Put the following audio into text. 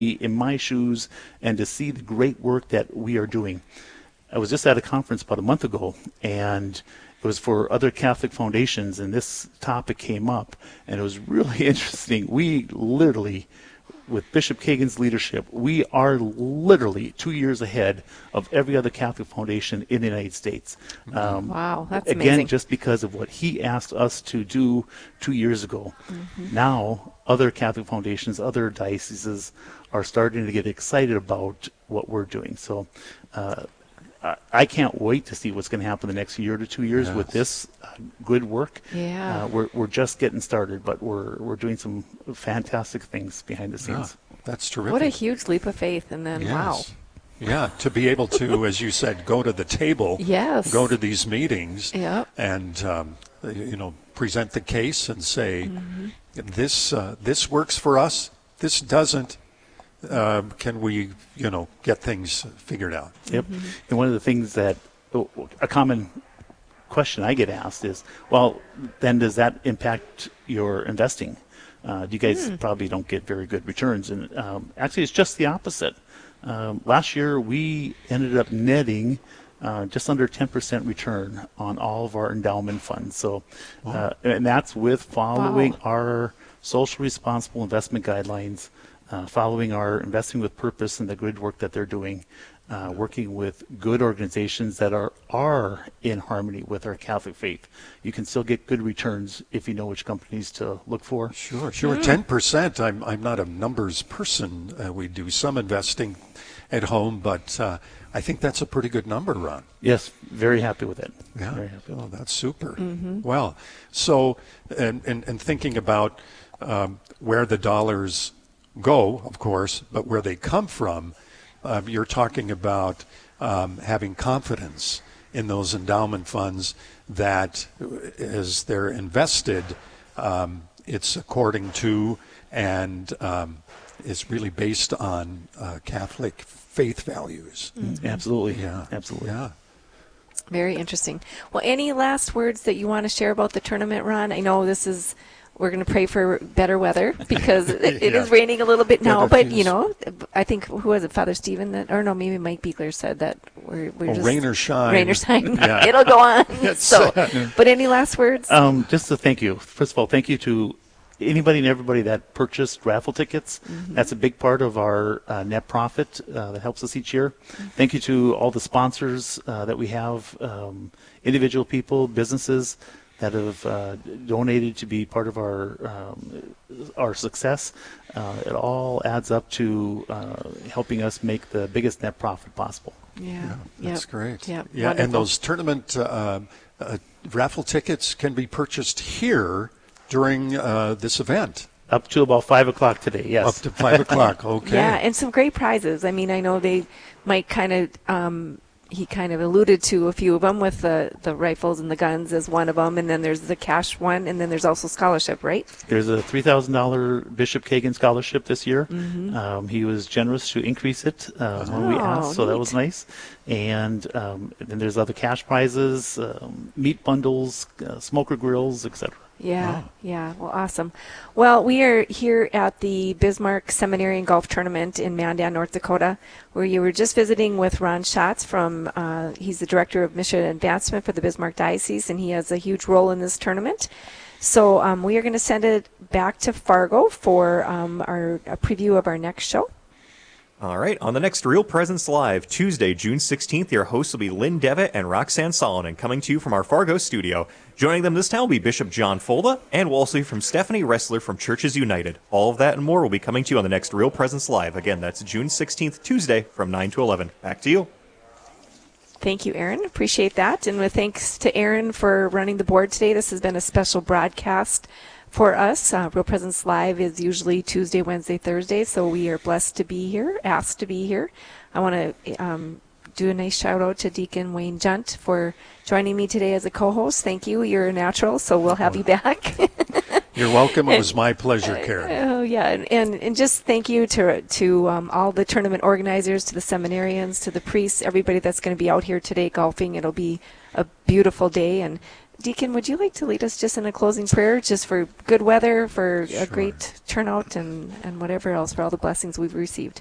in my shoes and to see the great work that we are doing. I was just at a conference about a month ago, and it was for other Catholic foundations, and this topic came up, and it was really interesting. We literally, with Bishop Kagan's leadership, we are literally 2 years ahead of every other Catholic foundation in the United States. Wow, that's again, amazing. just because of what he asked us to do 2 years ago. Now, other Catholic foundations, other dioceses are starting to get excited about what we're doing. So I can't wait to see what's going to happen the next year to 2 years with this good work. Yeah. We're just getting started, but we're doing some fantastic things behind the scenes. Yeah, that's terrific. What a huge leap of faith. And then, wow. Yeah, to be able to, as you said, go to the table, Yes. go to these meetings, Yep. and present the case and say, this works for us, this doesn't. Can we, get things figured out? Yep. And one of the things that a common question I get asked is, well, then does that impact your investing? You guys probably don't get very good returns. And actually, it's just the opposite. Last year, we ended up netting just under 10% return on all of our endowment funds. So, and that's with following our social responsible investment guidelines, following our investing with purpose and the good work that they're doing, working with good organizations that are in harmony with our Catholic faith. You can still get good returns if you know which companies to look for. Sure. 10%. I'm not a numbers person. We do some investing at home, but I think that's a pretty good number, Ron. Yes, very happy with it. Yeah. Very happy. Oh, that's super. Well, so and thinking about where the dollars go, of course, but where they come from, you're talking about having confidence in those endowment funds that as they're invested, it's according to and it's really based on Catholic faith values. Absolutely. Yeah. Absolutely. Yeah. Very interesting. Well, any last words that you want to share about the tournament, Ron? I know we're going to pray for better weather because it is raining a little bit now. But, I think, who was it, Father Stephen? Maybe Mike Beekler said that we're just... rain or shine. Rain or shine. Yeah. It'll go on. But any last words? Just to thank you. First of all, thank you to anybody and everybody that purchased raffle tickets. That's a big part of our net profit that helps us each year. Thank you to all the sponsors that we have, individual people, businesses that have donated to be part of our success. It all adds up to helping us make the biggest net profit possible. Yeah. That's great. Yeah, and those tournament raffle tickets can be purchased here during this event. Up to about 5 o'clock today, yes. Up to 5 o'clock, okay. Yeah, and some great prizes. I mean, I know they might kind of... he kind of alluded to a few of them with the rifles and the guns as one of them, and then there's the cash one, and then there's also scholarship, right? There's a $3,000 Bishop Kagan scholarship this year. He was generous to increase it when we asked, so that was nice. And then there's other cash prizes, meat bundles, smoker grills, etc. Yeah. Well, awesome. Well, we are here at the Bismarck Seminary and Golf Tournament in Mandan, North Dakota, where you were just visiting with Ron Schatz from, he's the Director of Mission Advancement for the Bismarck Diocese, and he has a huge role in this tournament. So we are going to send it back to Fargo for a preview of our next show. All right, on the next Real Presence Live, Tuesday, June 16th, your hosts will be Lynn Devitt and Roxanne Solomon, coming to you from our Fargo studio. Joining them this time will be Bishop John Folda, and we'll also hear from Stephanie Ressler from Churches United. All of that and more will be coming to you on the next Real Presence Live. Again, that's June 16th, Tuesday, from 9 to 11. Back to you. Thank you, Aaron. Appreciate that. And with thanks to Aaron for running the board today, this has been a special broadcast for us. Real Presence Live is usually Tuesday, Wednesday, Thursday, so we are blessed to be here, asked to be here. I want to do a nice shout out to Deacon Wayne Junt for joining me today as a co-host. Thank you. You're a natural, so we'll have you back. You're welcome. It was my pleasure, Karen. Oh, yeah. And just thank you to all the tournament organizers, to the seminarians, to the priests, everybody that's going to be out here today golfing. It'll be a beautiful day, and Deacon, would you like to lead us just in a closing prayer, just for good weather, for a great turnout, and whatever else, for all the blessings we've received?